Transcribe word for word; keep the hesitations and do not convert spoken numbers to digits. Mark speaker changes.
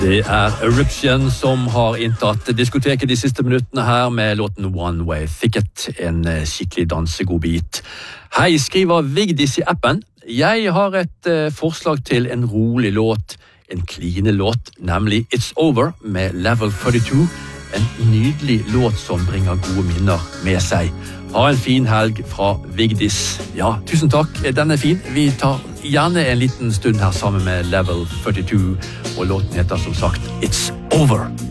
Speaker 1: Det er Eruption som har inntatt diskoteket de siste minuttene her med låten One Way Thicket, en skikkelig dansegod bit. Hei, skriver Vigdis i appen. Jeg har et uh, forslag til en rolig låt, en kline låt, nemlig It's Over med Level førtito. En nydelig låt som bringer gode minner med seg. Ha en fin helg fra Vigdis. Ja, tusen takk, den er fin. Vi tar gjerne en liten stund her sammen med Level førtito, og låten heter som sagt It's Over.